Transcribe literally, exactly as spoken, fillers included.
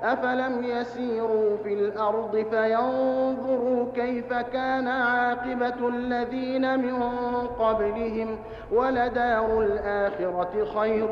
أفلم يسيروا في الأرض فينظروا كيف كان عاقبة الذين من قبلهم ولدار الآخرة خير